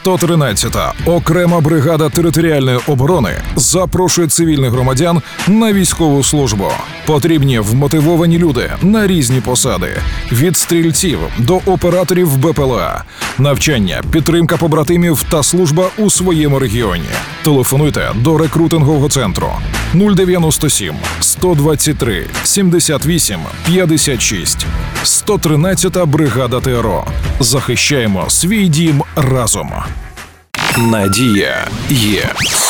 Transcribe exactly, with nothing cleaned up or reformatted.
сто тринадцята окрема бригада територіальної оборони запрошує цивільних громадян на військову службу. Потрібні вмотивовані люди на різні посади – від стрільців до операторів Б П Л А. Навчання, підтримка побратимів та служба у своєму регіоні. Телефонуйте до рекрутингового центру нуль дев'яносто сім сто двадцять три сімдесят вісім п'ятдесят шість. сто тринадцята бригада Т Р О. Захищаємо свій дім разом. Надія є.